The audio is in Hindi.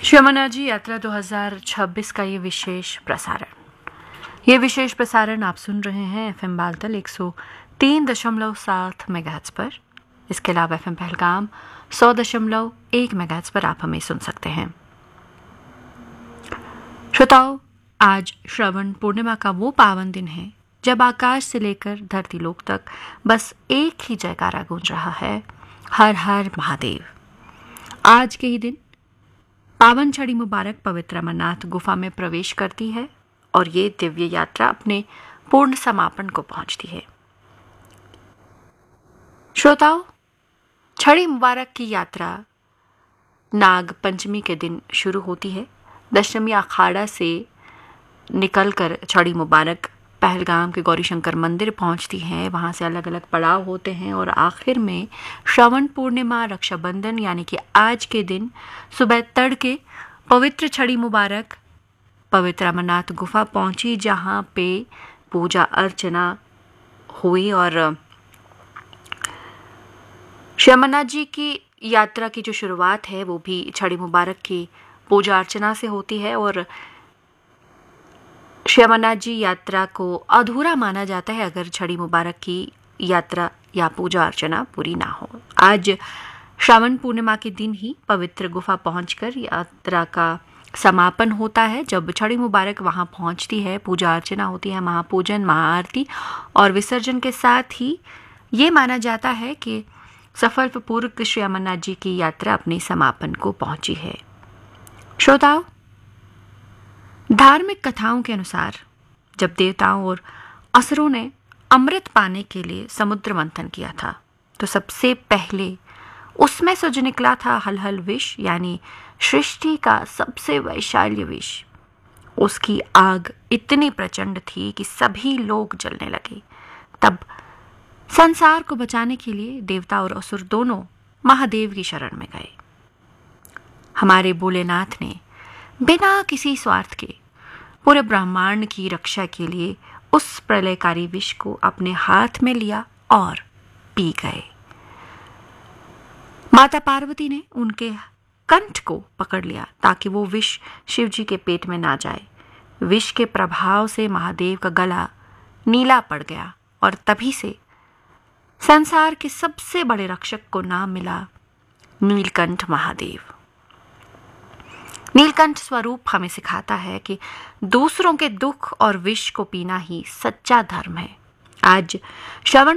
श्यामनाजी यात्रा 2026 का ये विशेष प्रसारण आप सुन रहे हैं एफएम बालतल 103.7 मेगाहर्ट्ज पर। इसके अलावा एफएम पहलगाम 100.1 मेगाहर्ट्ज पर आप हमें सुन सकते हैं। श्रोताओं, आज श्रवण पूर्णिमा का वो पावन दिन है जब आकाश से लेकर धरती लोक तक बस एक ही जयकारा गूंज रहा है, हर हर महादेव। आज के ही दिन पावन छड़ी मुबारक पवित्र अमरनाथ गुफा में प्रवेश करती है और ये दिव्य यात्रा अपने पूर्ण समापन को पहुंचती है। श्रोताओं, छड़ी मुबारक की यात्रा नाग पंचमी के दिन शुरू होती है। दशमी अखाड़ा से निकलकर छड़ी मुबारक पहलगाम के गौरीशंकर मंदिर पहुंचती है। वहां से अलग अलग पड़ाव होते हैं और आखिर में श्रवण पूर्णिमा रक्षाबंधन यानी कि आज के दिन सुबह तड़के पवित्र छड़ी मुबारक पवित्र अमरनाथ गुफा पहुंची, जहां पे पूजा अर्चना हुई और श्यामनाथ जी की यात्रा की जो शुरुआत है वो भी छड़ी मुबारक की पूजा अर्चना से होती है और श्यामनाथ जी यात्रा को अधूरा माना जाता है अगर छड़ी मुबारक की यात्रा या पूजा अर्चना पूरी ना हो। आज श्रावण पूर्णिमा के दिन ही पवित्र गुफा पहुंचकर यात्रा का समापन होता है। जब छड़ी मुबारक वहां पहुंचती है, पूजा अर्चना होती है, महापूजन, महाआरती और विसर्जन के साथ ही ये माना जाता है कि सफलपूर्वक श्री अमरनाथ जी की यात्रा अपने समापन को पहुंची है। श्रोताओं, धार्मिक कथाओं के अनुसार जब देवताओं और असुरों ने अमृत पाने के लिए समुद्र मंथन किया था तो सबसे पहले उसमें से जो निकला था हलहल विष यानी सृष्टि का सबसे वैशाल्य विष। उसकी आग इतनी प्रचंड थी कि सभी लोग जलने लगे। तब संसार को बचाने के लिए देवता और असुर दोनों महादेव की शरण में गए। हमारे भोलेनाथ ने बिना किसी स्वार्थ के पूरे ब्रह्मांड की रक्षा के लिए उस प्रलयकारी विष को अपने हाथ में लिया और पी गए। माता पार्वती ने उनके कंठ को पकड़ लिया ताकि वो विष शिव जी के पेट में ना जाए। विष के प्रभाव से महादेव का गला नीला पड़ गया और तभी से संसार के सबसे बड़े रक्षक को नाम मिला नीलकंठ महादेव। नीलकंठ स्वरूप हमें सिखाता है कि दूसरों के दुख और विष को पीना ही सच्चा धर्म है। आज श्रवण